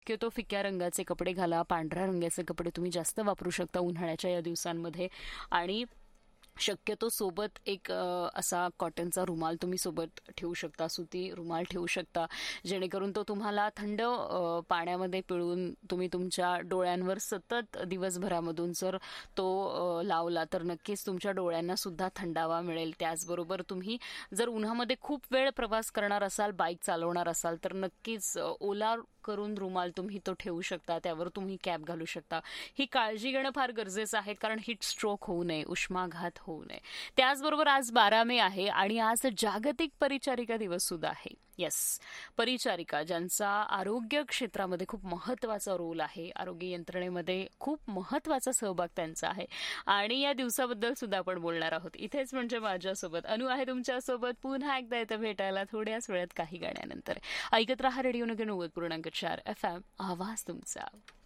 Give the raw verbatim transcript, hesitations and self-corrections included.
शक्यतो फिक्या रंगाचे कपडे घाला. पांढऱ्या रंगाचे कपडे तुम्ही जास्त वापरू शकता उन्हाळ्याच्या या दिवसांमध्ये. आणि शक्यतो सोबत एक अ, असा कॉटनचा रुमाल तुम्ही सोबत ठेवू शकता, सुती रुमाल ठेवू शकता, जेणेकरून तो तुम्हाला थंड अ, पाण्यामध्ये पिळून तुम्ही तुमच्या डोळ्यांवर सतत दिवसभरामधून जर तो अ, लावला तर नक्कीच तुमच्या डोळ्यांना सुद्धा थंडावा मिळेल. त्याचबरोबर तुम्ही जर उन्हामध्ये खूप वेळ प्रवास करणार असाल, बाईक चालवणार असाल, तर नक्कीच अ, ओला करून रुमाल तुम्ही तो ठेवू शकता, त्यावर तुम्ही कॅप घालू शकता. ही काळजी घेणं फार गरजेचं आहे, कारण हीट स्ट्रोक होऊ नये, उष्माघात होऊ नये. त्याचबरोबर आज बारा मे आहे आणि आज जागतिक परिचारिका दिवस सुद्धा आहे. येस, परिचारिका ज्यांचा आरोग्य क्षेत्रामध्ये खूप महत्त्वाचा रोल आहे, आरोग्य यंत्रणेमध्ये खूप महत्त्वाचा सहभाग त्यांचा आहे, आणि या दिवसाबद्दल सुद्धा आपण बोलणार आहोत इथेच, म्हणजे माझ्यासोबत अनु आहे तुमच्यासोबत. पुन्हा एकदा येतं भेटायला थोड्याच वेळात काही गाण्यानंतर. ऐकत रहा रेडिओ नगर नव्वद पूर्णांक चार एफ एम, आवाज तुमचा.